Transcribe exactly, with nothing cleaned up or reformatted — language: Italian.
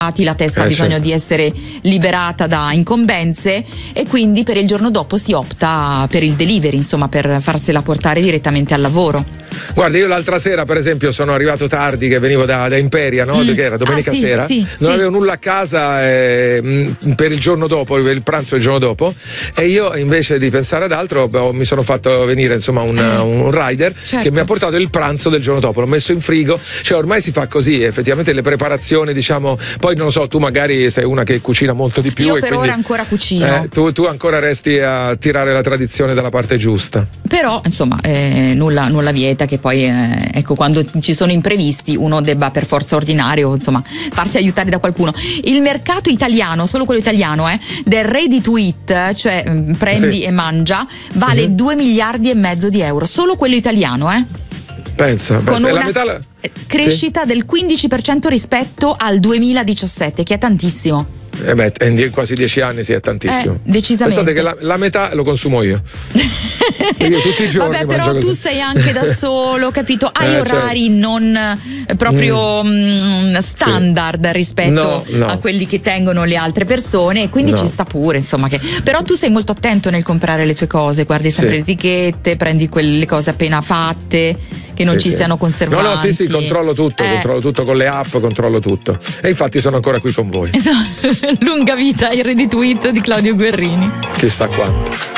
la testa ha Eh, bisogno certo. di essere liberata da incombenze e quindi per il giorno dopo si opta per il delivery, insomma, per farsela portare direttamente al lavoro. Guarda, io l'altra sera per esempio sono arrivato tardi, che venivo da, da Imperia, no? Mm. Che era domenica Ah, sì, sera, sì, non sì. avevo nulla a casa eh, mh, per il giorno dopo, per il pranzo del giorno dopo, e io invece di pensare ad altro beh, mi sono fatto venire insomma un, Eh. un rider Certo. che mi ha portato il pranzo del giorno dopo, l'ho messo in frigo, cioè ormai si fa così, effettivamente le preparazioni, diciamo, poi non lo so, tu magari sei una che cucina molto di più Io e per quindi ora ancora cucino. eh, tu, tu ancora resti a tirare la tradizione dalla parte giusta. Però insomma eh, nulla, nulla vieta che poi eh, ecco, quando ci sono imprevisti uno debba per forza ordinare o insomma farsi aiutare da qualcuno. Il mercato italiano, solo quello italiano, eh, del ready to eat, cioè mh, prendi Sì. e mangia, vale Mhm. due miliardi e mezzo di euro, solo quello italiano, eh, Pensa, con pensa. E la una metà la- eh, crescita del quindici per cento rispetto al duemiladiciassette, che è tantissimo. Eh beh, in quasi dieci anni sì, è tantissimo. Eh, decisamente. Pensate che la, la metà lo consumo io. Io tutti i giorni Vabbè, mangio però tu così. sei anche da solo, capito? Hai Eh, orari certo. non eh, proprio mm, standard rispetto No, no. a quelli che tengono le altre persone, e quindi No. ci sta pure, insomma. Che... Però tu sei molto attento nel comprare le tue cose, guardi sempre Sì. le etichette, prendi quelle cose appena fatte, che non Sì, ci sì. siano conservanti. No, no, sì, sì, controllo tutto, Eh. controllo tutto con le app, controllo tutto. E infatti sono ancora qui con voi. Insomma, lunga vita il ready to eat di Claudio Guerrini. Chissà quanto.